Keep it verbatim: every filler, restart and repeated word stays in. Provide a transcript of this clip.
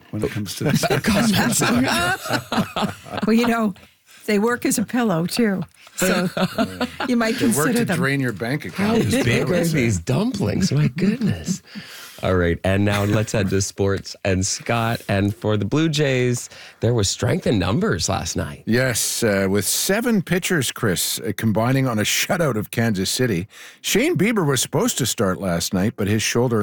when it comes to this. Well, you know, they work as a pillow, too. So you might They work consider to them. drain your bank How account. big are these dumplings? My goodness. All right, and now let's head to sports. And Scott, and for the Blue Jays, there was strength in numbers last night. Yes, uh, with seven pitchers, Chris, uh, combining on a shutout of Kansas City. Shane Bieber was supposed to start last night, but his shoulder